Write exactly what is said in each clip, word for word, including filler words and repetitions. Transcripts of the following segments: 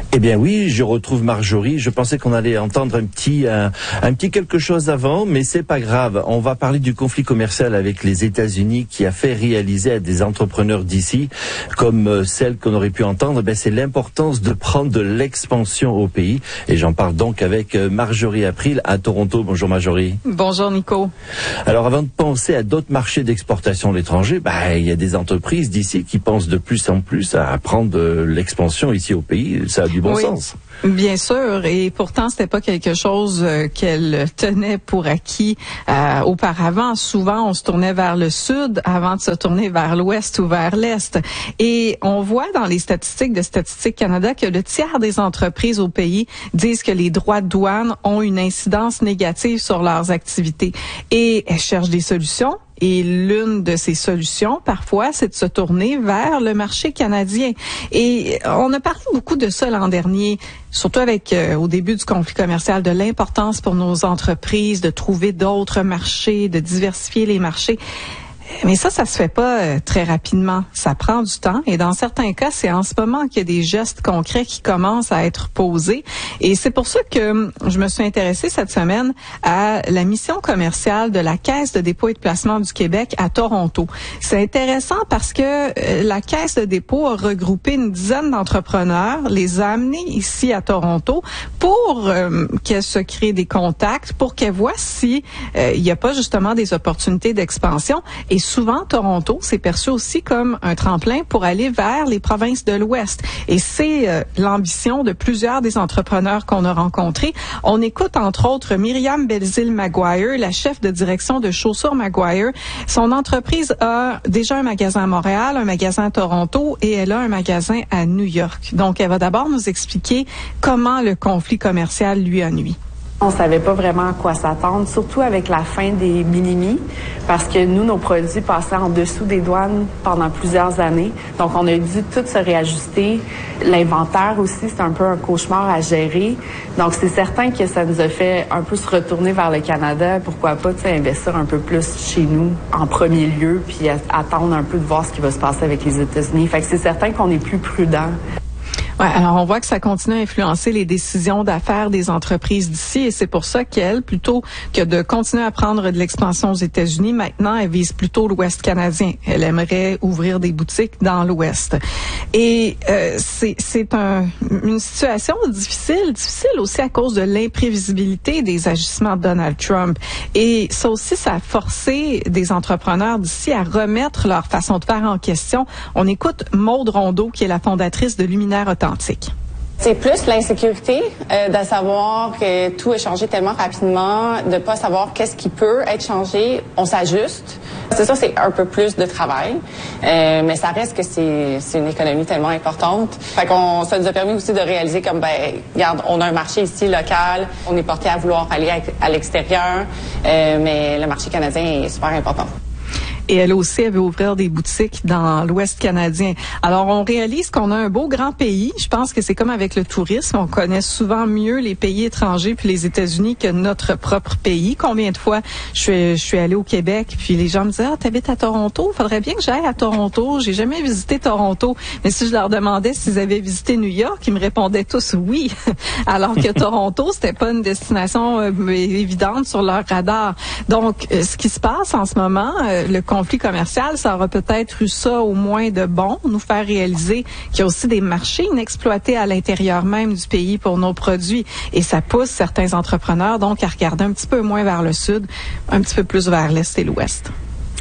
Eh bien oui, je retrouve Marjorie. Je pensais qu'on allait entendre un petit, un, un petit quelque chose avant, mais c'est pas grave. On va parler du conflit commercial avec les États-Unis qui a fait réaliser à des entrepreneurs d'ici, comme celle qu'on aurait pu entendre, ben c'est l'importance de prendre de l'expansion au pays. Et j'en parle donc avec Marjorie April à Toronto. Bonjour Marjorie. Bonjour Nico. Alors avant de penser à d'autres marchés d'exportation à l'étranger, ben il y a des entreprises d'ici qui pensent de plus en plus à prendre de l'expansion ici au pays. Ça a du bon oui, sens. Bien sûr, et pourtant c'était pas quelque chose euh, qu'elle tenait pour acquis euh, auparavant. Souvent, on se tournait vers le sud avant de se tourner vers l'ouest ou vers l'est. Et on voit dans les statistiques de Statistique Canada que le tiers des entreprises au pays disent que les droits de douane ont une incidence négative sur leurs activités. Et elles cherchent des solutions. Et l'une de ces solutions, parfois, c'est de se tourner vers le marché canadien. Et on a parlé beaucoup de ça l'an dernier, surtout avec, euh, au début du conflit commercial, de l'importance pour nos entreprises de trouver d'autres marchés, de diversifier les marchés. Mais ça, ça se fait pas euh, très rapidement. Ça prend du temps et dans certains cas, c'est en ce moment qu'il y a des gestes concrets qui commencent à être posés. Et c'est pour ça que je me suis intéressée cette semaine à la mission commerciale de la Caisse de dépôt et de placement du Québec à Toronto. C'est intéressant parce que euh, la Caisse de dépôt a regroupé une dizaine d'entrepreneurs, les a amenés ici à Toronto pour euh, qu'elles se créent des contacts, pour qu'elles voient si euh, il n'y a pas justement des opportunités d'expansion. Et souvent, Toronto, c'est perçu aussi comme un tremplin pour aller vers les provinces de l'Ouest. Et c'est euh, l'ambition de plusieurs des entrepreneurs qu'on a rencontrés. On écoute, entre autres, Myriam Belzile-Maguire, la chef de direction de Chaussures Maguire. Son entreprise a déjà un magasin à Montréal, un magasin à Toronto et elle a un magasin à New York. Donc, elle va d'abord nous expliquer comment le conflit commercial lui a nui. On savait pas vraiment à quoi s'attendre, surtout avec la fin des minimis, parce que nous, nos produits passaient en dessous des douanes pendant plusieurs années. Donc, on a dû tout se réajuster. L'inventaire aussi, c'est un peu un cauchemar à gérer. Donc, c'est certain que ça nous a fait un peu se retourner vers le Canada. Pourquoi pas, tu sais, investir un peu plus chez nous en premier lieu, puis attendre un peu de voir ce qui va se passer avec les États-Unis. Fait que c'est certain qu'on est plus prudent. Ouais, alors on voit que ça continue à influencer les décisions d'affaires des entreprises d'ici et c'est pour ça qu'elle, plutôt que de continuer à prendre de l'expansion aux États-Unis, maintenant elle vise plutôt l'Ouest canadien. Elle aimerait ouvrir des boutiques dans l'Ouest. Et euh, c'est c'est un, une situation difficile, difficile aussi à cause de l'imprévisibilité des agissements de Donald Trump. Et ça aussi, ça a forcé des entrepreneurs d'ici à remettre leur façon de faire en question. On écoute Maude Rondeau, qui est la fondatrice de Luminaire Authentique. C'est plus l'insécurité euh, de savoir que tout est changé tellement rapidement, de pas savoir qu'est-ce qui peut être changé. On s'ajuste. C'est ça, c'est un peu plus de travail, euh, mais ça reste que c'est, c'est une économie tellement importante. Fait qu'on, ça nous a permis aussi de réaliser comme, ben, regarde, on a un marché ici local, on est porté à vouloir aller à, à l'extérieur, euh, mais le marché canadien est super important. Et elle aussi, elle veut ouvrir des boutiques dans l'Ouest canadien. Alors, on réalise qu'on a un beau grand pays. Je pense que c'est comme avec le tourisme. On connaît souvent mieux les pays étrangers puis les États-Unis que notre propre pays. Combien de fois je suis, je suis allée au Québec puis les gens me disaient « Ah, t'habites à Toronto? Faudrait bien que j'aille à Toronto. J'ai jamais visité Toronto. » Mais si je leur demandais s'ils avaient visité New York, ils me répondaient tous oui. Alors que Toronto, c'était pas une destination euh, évidente sur leur radar. Donc, euh, ce qui se passe en ce moment, euh, le conflit commercial, ça aura peut-être eu ça au moins de bon, nous faire réaliser qu'il y a aussi des marchés inexploités à l'intérieur même du pays pour nos produits. Et ça pousse certains entrepreneurs donc à regarder un petit peu moins vers le sud, un petit peu plus vers l'est et l'ouest.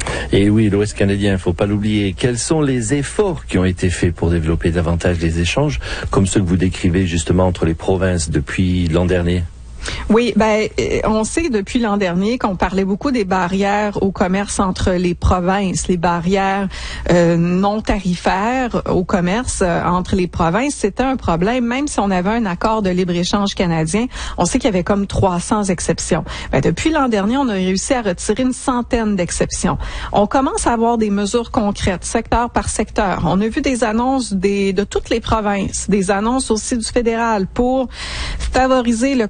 Et oui, l'Ouest canadien, il faut pas l'oublier. Quels sont les efforts qui ont été faits pour développer davantage les échanges, comme ceux que vous décrivez justement entre les provinces depuis l'an dernier? Oui, ben on sait depuis l'an dernier qu'on parlait beaucoup des barrières au commerce entre les provinces, les barrières euh, non tarifaires au commerce euh, entre les provinces. C'était un problème, même si on avait un accord de libre-échange canadien. On sait qu'il y avait comme trois cents exceptions. Ben, depuis l'an dernier, on a réussi à retirer une centaine d'exceptions. On commence à avoir des mesures concrètes, secteur par secteur. On a vu des annonces des, de toutes les provinces, des annonces aussi du fédéral pour favoriser le commerce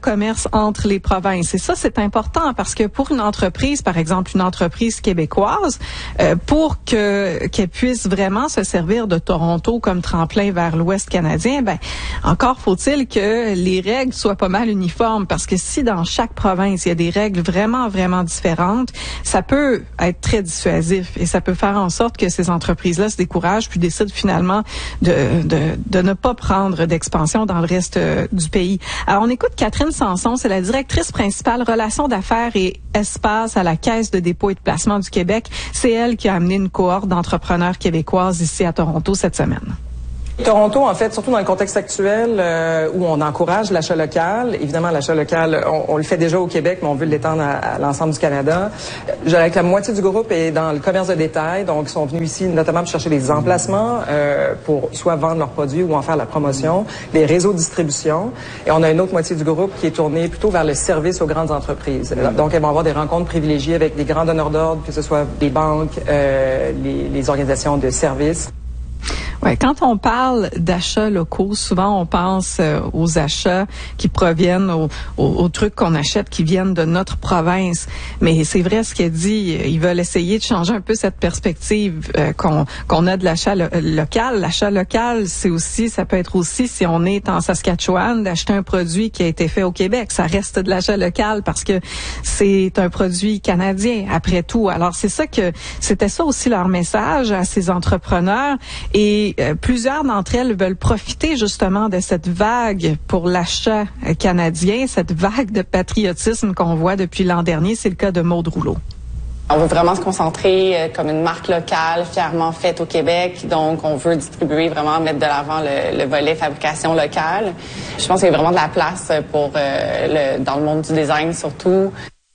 commerce entre les provinces. Et ça, c'est important parce que pour une entreprise, par exemple une entreprise québécoise, euh, pour que qu'elle puisse vraiment se servir de Toronto comme tremplin vers l'Ouest canadien, ben encore faut-il que les règles soient pas mal uniformes, parce que si dans chaque province il y a des règles vraiment vraiment différentes, ça peut être très dissuasif et ça peut faire en sorte que ces entreprises-là se découragent puis décident finalement de de, de ne pas prendre d'expansion dans le reste euh, du pays. Alors on écoute Catherine Sanson, c'est la directrice principale relations d'affaires et espace à la Caisse de dépôt et de placement du Québec. C'est elle qui a amené une cohorte d'entrepreneurs québécoises ici à Toronto cette semaine. Toronto, en fait, surtout dans le contexte actuel euh, où on encourage l'achat local. Évidemment, l'achat local, on, on le fait déjà au Québec, mais on veut l'étendre à, à l'ensemble du Canada. Je dirais que la moitié du groupe est dans le commerce de détail, donc ils sont venus ici notamment pour chercher des emplacements euh, pour soit vendre leurs produits ou en faire la promotion, des réseaux de distribution. Et on a une autre moitié du groupe qui est tournée plutôt vers le service aux grandes entreprises. Donc, elles vont avoir des rencontres privilégiées avec des grands donneurs d'ordre, que ce soit des banques, euh, les, les organisations de services. Ouais, quand on parle d'achats locaux, souvent on pense euh, aux achats qui proviennent, aux, aux, aux trucs qu'on achète qui viennent de notre province. Mais c'est vrai ce qu'elle dit, ils veulent essayer de changer un peu cette perspective euh, qu'on qu'on a de l'achat lo- local. L'achat local, c'est aussi, ça peut être aussi, si on est en Saskatchewan, d'acheter un produit qui a été fait au Québec. Ça reste de l'achat local parce que c'est un produit canadien, après tout. Alors c'est ça que, c'était ça aussi leur message à ces entrepreneurs. Et euh, plusieurs d'entre elles veulent profiter justement de cette vague pour l'achat euh, canadien, cette vague de patriotisme qu'on voit depuis l'an dernier. C'est le cas de Maude Rouleau. On veut vraiment se concentrer euh, comme une marque locale, fièrement faite au Québec. Donc, on veut distribuer, vraiment mettre de l'avant le, le volet fabrication locale. Je pense qu'il y a vraiment de la place pour euh, le, dans le monde du design surtout.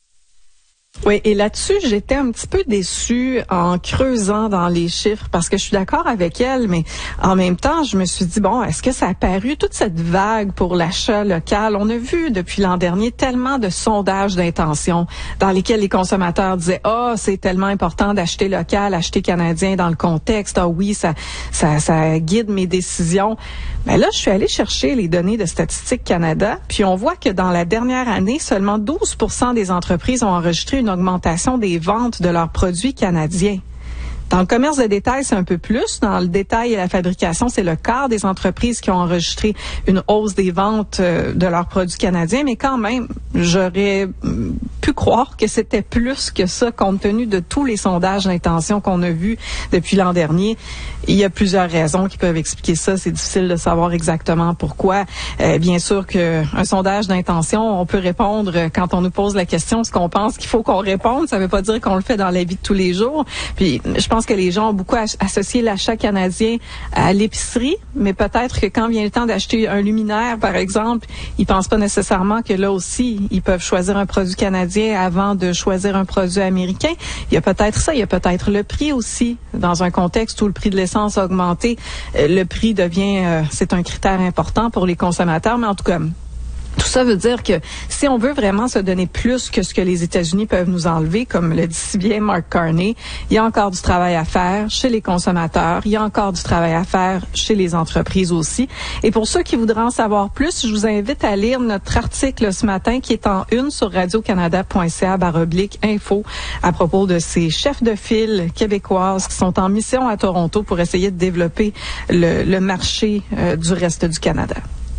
Oui, et là-dessus, j'étais un petit peu déçue en creusant dans les chiffres parce que je suis d'accord avec elle, mais en même temps, je me suis dit, bon, est-ce que ça a paru, toute cette vague pour l'achat local? On a vu depuis l'an dernier tellement de sondages d'intention dans lesquels les consommateurs disaient, ah, oh, c'est tellement important d'acheter local, acheter canadien dans le contexte. Ah oui, ça, ça, ça guide mes décisions. Mais là, je suis allée chercher les données de Statistique Canada, puis on voit que dans la dernière année, seulement douze pour cent des entreprises ont enregistré une augmentation des ventes de leurs produits canadiens. Dans le commerce de détail, c'est un peu plus. Dans le détail et la fabrication, c'est le quart des entreprises qui ont enregistré une hausse des ventes de leurs produits canadiens. Mais quand même, j'aurais pu croire que c'était plus que ça, compte tenu de tous les sondages d'intention qu'on a vus depuis l'an dernier. Il y a plusieurs raisons qui peuvent expliquer ça. C'est difficile de savoir exactement pourquoi. Euh, bien sûr qu'un sondage d'intention, on peut répondre quand on nous pose la question ce qu'on pense qu'il faut qu'on réponde. Ça ne veut pas dire qu'on le fait dans la vie de tous les jours. Puis, je pense que les gens ont beaucoup associé l'achat canadien à l'épicerie, mais peut-être que quand vient le temps d'acheter un luminaire, par exemple, ils pensent pas nécessairement que là aussi, ils peuvent choisir un produit canadien avant de choisir un produit américain. Il y a peut-être ça, il y a peut-être le prix aussi. Dans un contexte où le prix de l'essence a augmenté, le prix devient, euh, c'est un critère important pour les consommateurs, mais en tout cas, tout ça veut dire que si on veut vraiment se donner plus que ce que les États-Unis peuvent nous enlever, comme le dit si bien Mark Carney, il y a encore du travail à faire chez les consommateurs, il y a encore du travail à faire chez les entreprises aussi. Et pour ceux qui voudraient en savoir plus, je vous invite à lire notre article ce matin qui est en une sur radiocanada.ca barre oblique info à propos de ces chefs de file québécoises qui sont en mission à Toronto pour essayer de développer le, le marché euh, du reste du Canada.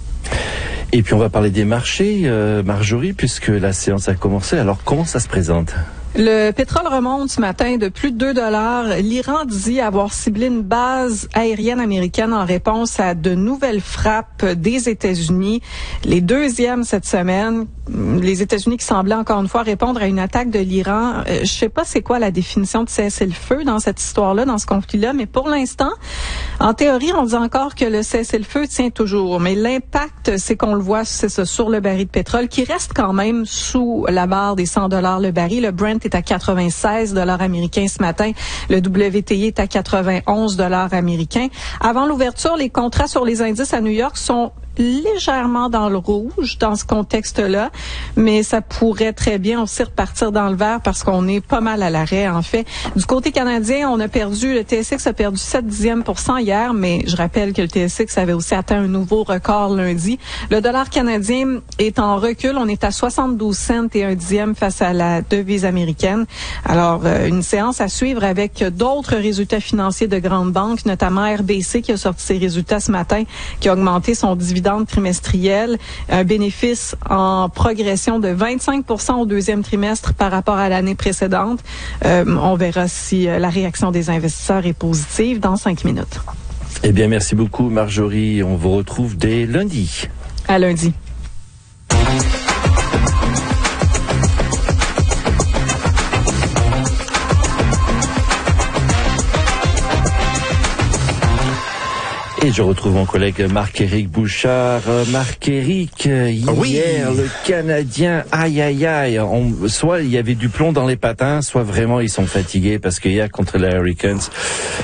Et puis on va parler des marchés, euh, Marjorie, puisque la séance a commencé. Alors comment ça se présente? Le pétrole remonte ce matin de plus de deux dollars. L'Iran dit avoir ciblé une base aérienne américaine en réponse à de nouvelles frappes des États-Unis. Les deuxièmes cette semaine. Les États-Unis qui semblaient encore une fois répondre à une attaque de l'Iran. Euh, je sais pas c'est quoi la définition de cessez-le-feu dans cette histoire-là, dans ce conflit-là, mais pour l'instant, en théorie, on dit encore que le cessez-le-feu tient toujours. Mais l'impact, c'est qu'on le voit, c'est ça, sur le baril de pétrole, qui reste quand même sous la barre des cent dollars le baril. Le Brent est à quatre-vingt-seize dollars américains ce matin. Le W T I est à quatre-vingt-onze dollars américains. Avant l'ouverture, les contrats sur les indices à New York sont légèrement dans le rouge dans ce contexte-là, mais ça pourrait très bien aussi repartir dans le vert parce qu'on est pas mal à l'arrêt, en fait. Du côté canadien, on a perdu, le T S X a perdu sept dixièmes pour cent hier, mais je rappelle que le T S X avait aussi atteint un nouveau record lundi. Le dollar canadien est en recul. On est à soixante-douze cents et un dixième face à la devise américaine. Alors, euh, une séance à suivre avec d'autres résultats financiers de grandes banques, notamment R B C qui a sorti ses résultats ce matin, qui a augmenté son dividende trimestriel, un bénéfice en progression de vingt-cinq pour cent au deuxième trimestre par rapport à l'année précédente. Euh, on verra si euh, la réaction des investisseurs est positive dans cinq minutes. Eh bien, merci beaucoup, Marjorie. On vous retrouve dès lundi. À lundi. Et je retrouve mon collègue Marc-Éric Bouchard. Marc-Éric, hier, oui. Le Canadien, aïe, aïe, aïe, on, soit il y avait du plomb dans les patins, soit vraiment ils sont fatigués parce que hier, contre les Hurricanes,